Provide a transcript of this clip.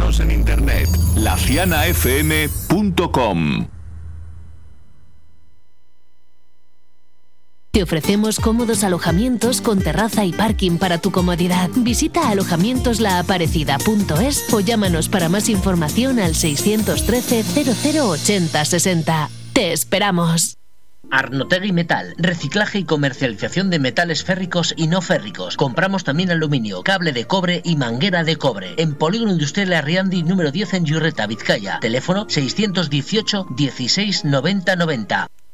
Síguenos en internet, lacianafm.com. Te ofrecemos cómodos alojamientos con terraza y parking para tu comodidad. Visita alojamientoslaaparecida.es o llámanos para más información al 613 0080 60. ¡Te esperamos! Arnotegui Metal, reciclaje y comercialización de metales férricos y no férricos. Compramos también aluminio, cable de cobre y manguera de cobre. En Polígono Industrial Arriandi número 10 en Yurreta, Vizcaya. Teléfono 618 16 90 90.